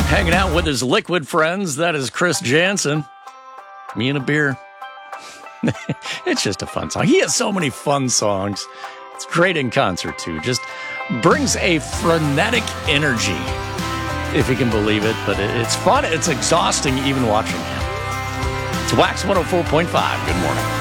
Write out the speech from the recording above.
Hanging out with his liquid friends, that is Chris Jansen. Me and a beer. It's just a fun song. He has so many fun songs. It's great in concert, too. Just brings a frenetic energy, if you can believe it. But it's fun. It's exhausting even watching him. It's Wax 104.5. Good morning.